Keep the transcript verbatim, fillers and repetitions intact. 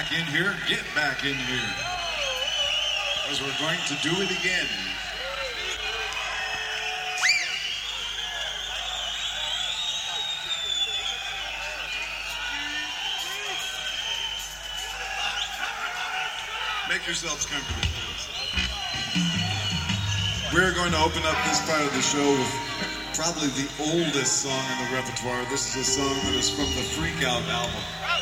Back in here, get back in here. Because we're going to do it again. Make yourselves comfortable. We're going to open up this part of the show with probably the oldest song in the repertoire. This is a song that is from the Freak Out album.